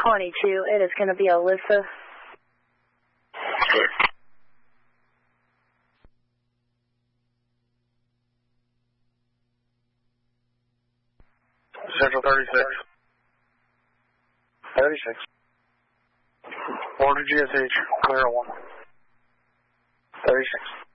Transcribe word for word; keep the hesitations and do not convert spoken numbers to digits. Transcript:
twenty-two. It is going to be Alyssa. Sure. Central thirty-six. thirty-six. Order G S H, clear one. thirty-six.